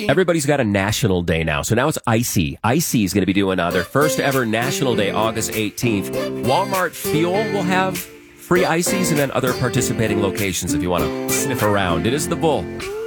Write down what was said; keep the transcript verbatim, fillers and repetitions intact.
Everybody's got a national day now. So now it's Icy. Icy is going to be doing uh, their first ever national day, August eighteenth. Walmart Fuel will have free ices, and then other participating locations if you want to sniff around. It is the Bull.